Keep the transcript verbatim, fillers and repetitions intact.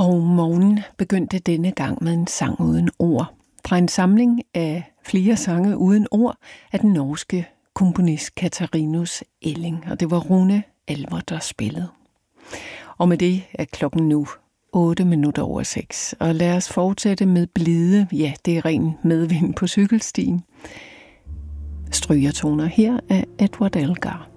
Og morgen begyndte denne gang med en sang uden ord. Fra en samling af flere sange uden ord af den norske komponist Katarina's Elling. Og det var Rune Alver, der spillede. Og med det er klokken nu otte minutter over seks. Og lad os fortsætte med blide, ja, det er ren medvind på cykelstien. Strygertoner her af Edward Elgar.